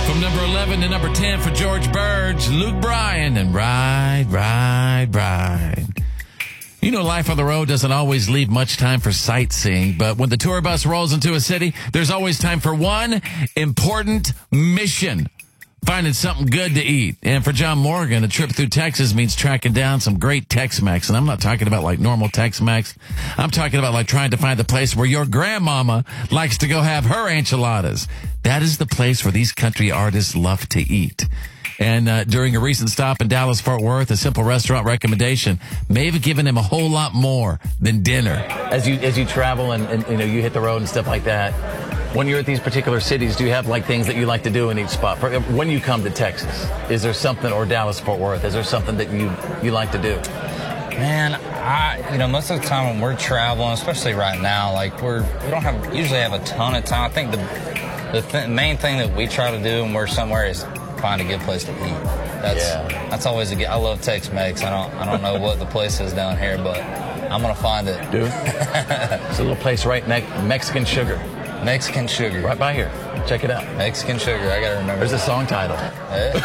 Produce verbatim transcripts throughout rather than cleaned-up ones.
From number eleven to number ten for George Burge, Luke Bryan, and Ride, Ride, Ride. You know, life on the road doesn't always leave much time for sightseeing, but when the tour bus rolls into a city, there's always time for one important mission: finding something good to eat. And for John Morgan, a trip through Texas means tracking down some great Tex-Mex. And I'm not talking about like normal Tex-Mex. I'm talking about like trying to find the place where your grandmama likes to go have her enchiladas. That is the place where these country artists love to eat. And uh, during a recent stop in Dallas-Fort Worth, a simple restaurant recommendation may have given him a whole lot more than dinner. As you as you travel and, and you know you hit the road and stuff like that, when you're at these particular cities, do you have like things that you like to do in each spot? For, when you come to Texas, is there something, or Dallas-Fort Worth, is there something that you you like to do? Man, I you know most of the time when we're traveling, especially right now, like we're we don't have usually have a ton of time. I think the the th- main thing that we try to do when we're somewhere is find a good place to eat. That's yeah. that's always a good. I love Tex-Mex. I don't I don't know what the place is down here, but I'm gonna find it. Dude, it's a little place right next, Mexican Sugar. Mexican Sugar. Right by here. Check it out. Mexican Sugar. I gotta remember. There's that. a song title. Yeah.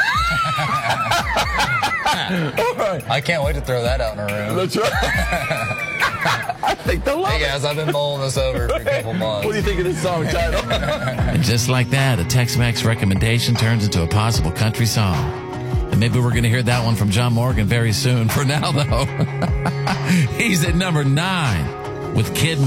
All right. I can't wait to throw that out in a room. That's right. I think they'll love Hey guys, I've been mulling this over for a couple months. What do you think of this song title? And just like that, a Tex-Mex recommendation turns into a possible country song. And maybe we're going to hear that one from John Morgan very soon. For now, though, he's at number nine with Kid